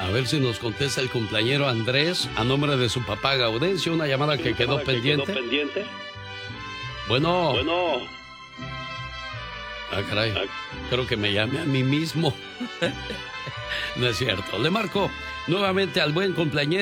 A ver si nos contesta el cumpleañero Andrés a nombre de su papá Gaudencio, una llamada que quedó pendiente. Bueno. Ah, caray. Creo que me llame a mí mismo. No es cierto. Le marco nuevamente al buen cumpleañero.